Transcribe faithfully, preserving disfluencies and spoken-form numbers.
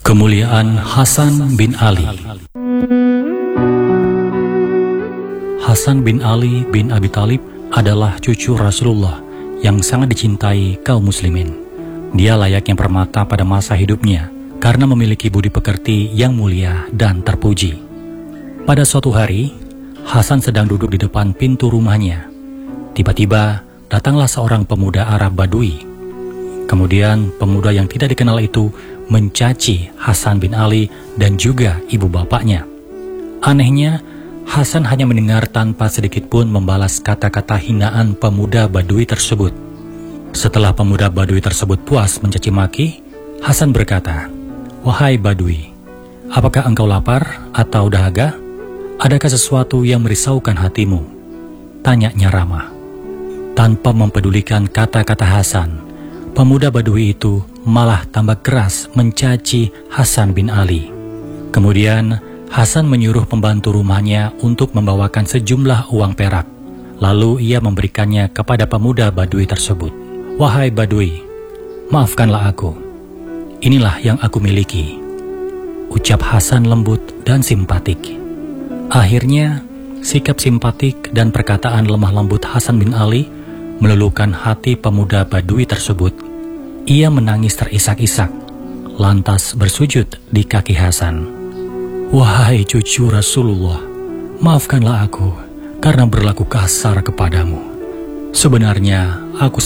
Kemuliaan Hasan bin Ali. Hasan bin Ali bin Abi Thalib adalah cucu Rasulullah yang sangat dicintai kaum muslimin. Dia layaknya permata pada masa hidupnya karena memiliki budi pekerti yang mulia dan terpuji. Pada suatu hari, Hasan sedang duduk di depan pintu rumahnya. Tiba-tiba datanglah seorang pemuda Arab Badui. Kemudian pemuda yang tidak dikenal itu mencaci Hasan bin Ali dan juga ibu bapaknya. Anehnya, Hasan hanya mendengar tanpa sedikit pun membalas kata-kata hinaan pemuda Badui tersebut. Setelah pemuda Badui tersebut puas mencaci maki, Hasan berkata, "Wahai Badui, apakah engkau lapar atau dahaga? Adakah sesuatu yang merisaukan hatimu?" tanyanya ramah. Tanpa mempedulikan kata-kata Hasan, pemuda Badui itu malah tambah keras mencaci Hasan bin Ali. Kemudian Hasan menyuruh pembantu rumahnya untuk membawakan sejumlah uang perak. Lalu ia memberikannya kepada pemuda Badui tersebut. "Wahai Badui, maafkanlah aku. Inilah yang aku miliki," ucap Hasan lembut dan simpatik. Akhirnya, sikap simpatik dan perkataan lemah lembut Hasan bin Ali meluluhkan hati pemuda Badui tersebut. Ia menangis terisak-isak, lantas bersujud di kaki Hasan. "Wahai cucu Rasulullah, maafkanlah aku karena berlaku kasar kepadamu. Sebenarnya aku